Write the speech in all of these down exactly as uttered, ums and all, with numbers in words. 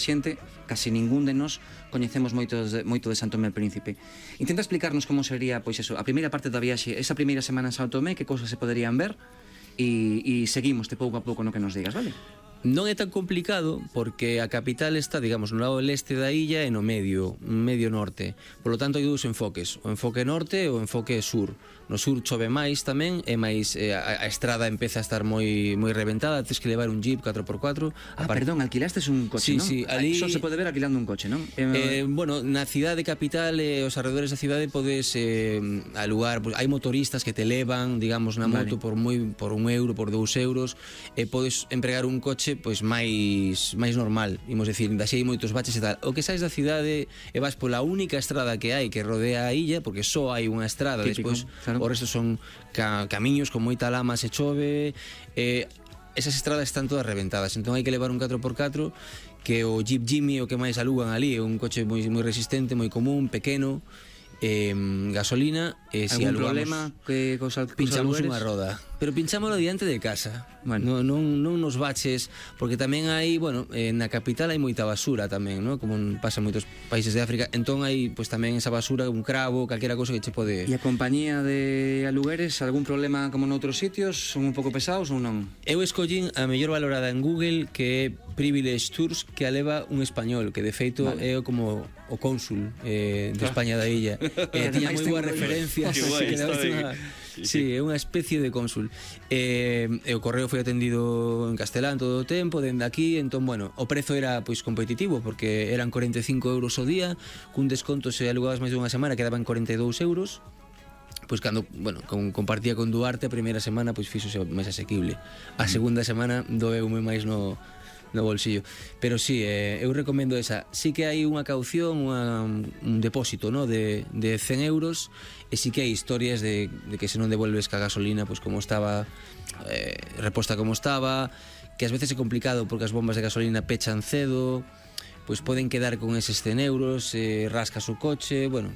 xente, casi ningún de nós coñecemos moito de, moito de San Tomé e Príncipe. Intenta explicarnos como sería, pois eso, a primeira parte da viaxe, esa primeira semana en San Tomé, que cousas se poderían ver, e, e seguimos de pouco a pouco no que nos digas, vale? Non é tan complicado porque a capital está, digamos, no lado leste da illa e no medio, medio norte. Por lo tanto, hai dous enfoques, o enfoque norte e o enfoque sur. No sur chove máis tamén, e máis eh, a, a estrada empeza a estar moi moi reventada, tens que levar un jeep catro por catro. Ah, Apart... perdón, alquilastes un coche, sí, non? Sí, ali... Só se pode ver alquilando un coche, non? Eh, bueno, na cidade capital e eh, os arredores da cidade podes eh, alugar, pues, hai motoristas que te levan, digamos, na moto vale. por moi por un euro, por dous euros, e podes empregar un coche pois máis máis normal, imos decir, da xe hai moitos baches e tal. O que saes da cidade e vas pola única estrada que hai que rodea a illa, porque só hai unha estrada, típico, despois claro. O resto son ca camiños con moita lama se chove, eh, esas estradas están todas reventadas, entón hai que levar un catro por catro, que o Jeep Jimmy o que máis alugan ali, é un coche moi moi resistente, moi común, pequeno, eh, gasolina, e eh, si algún alugamos, problema que cos pinchamos unha roda, pero pinchámoslo diante de casa. Bueno, non, non nos baches, porque tamén hai, bueno, eh, na capital hai moita basura tamén, ¿no? Como pasa en moitos países de África, entón hai pois tamén esa basura, un cravo, calquera cousa que che pode... E a compañía de alugueres, algún problema como noutros sitios? Son un pouco pesados ou non? Eu escollín a mellor valorada en Google, que é Privilege Tours, que a leva un español, que de feito vale. é como o cónsul eh, de España da illa. E tiña moi boas referencias. Que guai, está ben. Sí, é unha especie de cónsul. Eh, e o correo foi atendido en castelán todo o tempo, dende aquí, entón, bueno, o prezo era pois competitivo, porque eran cuarenta e cinco euros o día, cun desconto se alugabas máis dunha semana quedaban cuarenta e dous euros. Pois cando, bueno, con, compartía con Duarte a primeira semana, pois fixose máis asequible. A segunda semana doeume máis no no bolsillo, pero sí, eh, eu recomendo esa. Sí que hai unha caución, unha, un depósito, ¿no? de, de cen euros, e sí que hai historias de, de que se non devolves ca gasolina, pois como estaba eh, reposta como estaba, que ás veces é complicado porque as bombas de gasolina pechan cedo, pois poden quedar con eses cen euros, eh, rascas o coche, bueno,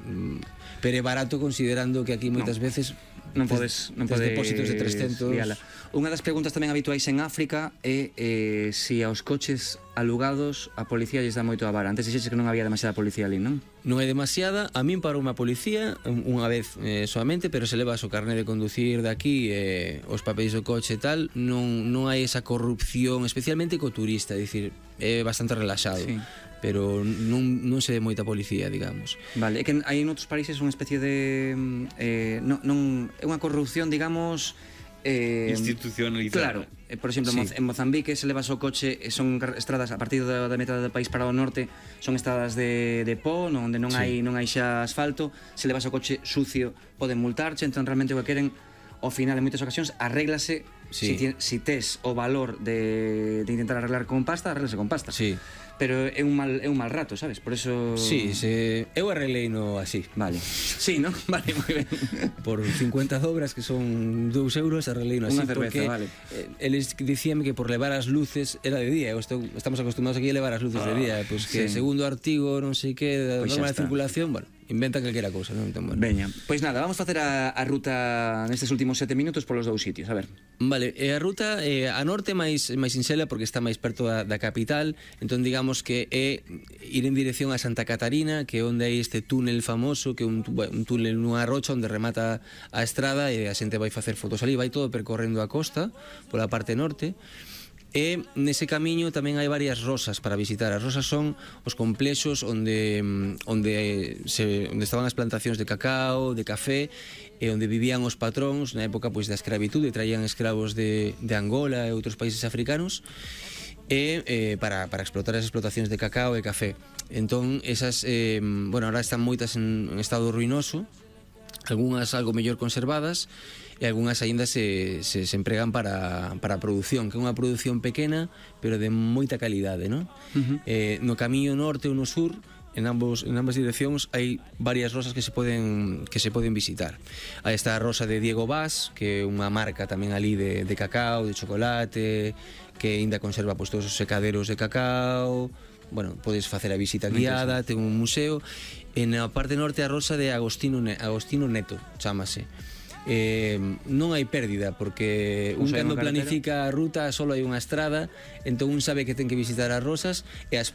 mm, pero é barato considerando que aquí moitas no. veces non podes, non podes depósitos de trescentos. Liala. Unha das preguntas tamén habituais en África é eh, si aos coches alugados a policía lles dá moito a vara. Antes dixeches que non había demasiada policía ali, non? Non é demasiada, a min parou unha policía unha vez eh, solamente, pero se levas o carné de conducir de aquí, eh, os papéis do coche e tal, non, non hai esa corrupción, especialmente co turista, é dicir, é bastante relaxado. Sí. Pero non, non se de moita policía, digamos. Vale, é que hai en outros países unha especie de eh, non, non, é unha corrupción, digamos, eh, institucionalizada. Claro, eh, por exemplo, sí. en Mozambique se levas o coche e son estradas a partir da, da metade do país para o norte, son estradas de, de pó, onde non hai, sí. non hai xa asfalto, se levas o coche sucio poden multarche, entón realmente o que queren ao final en moitas ocasións arréglase. Sí. Si, ti, si tes o valor de, de intentar arreglar con pasta, arreglase con pasta. Sí. Pero é un mal é un mal rato, sabes? Por eso... Sí, se... eu arreglei no así. Vale. Sí, ¿no? Vale, moi ben. Por cincuenta dobras, que son dous euros, arreglei no así. Unha cerveza, porque vale. eh, eles dicían que por levar as luces era de día. Estou, estamos acostumbrados aquí a levar as luces oh, de día. Pois pues que sí. segundo artigo, non sei que, da pues norma de circulación, bueno, inventan calquera cousa, non? Entón, bueno. Veña, pois pues nada, vamos facer a, a ruta nestes últimos sete minutos polos dous sitios, a ver. Vale, e a ruta eh, a norte máis máis sinxela porque está máis perto da, da capital, entón digamos que é ir en dirección a Santa Catarina, que é onde hai este túnel famoso, que é un, un túnel nunha rocha onde remata a estrada e a xente vai facer fotos ali, vai todo percorrendo a costa pola parte norte. E nese camiño tamén hai varias rosas para visitar. As rosas son os complexos onde onde se onde estaban as plantacións de cacao, de café, e onde vivían os patróns na época pois da escravitude, traían escravos de de Angola e outros países africanos, e eh, para para explotar as explotacións de cacao e café. Entón esas eh, bueno, ahora están moitas en, en estado ruinoso, algunhas algo mellor conservadas, e algunhas aínda se, se, se empregan para, para a produción, que é unha produción pequena pero de moita calidade, non? Uh-huh. eh, no camiño norte ou no sur, en ambos en ambas direccións hai varias rosas que se poden que se poden visitar. Aí está a rosa de Diego Vaz, que é unha marca tamén ali de, de cacao, de chocolate, que aínda conserva pois, todos os secaderos de cacao. Bueno, podes facer a visita guiada, ten un museo. En a parte norte a rosa de Agostino, ne Agostino Neto, chámase. Eh, non hai pérdida porque un cando planifica a ruta só hai unha estrada, entón un sabe que ten que visitar as rosas, e as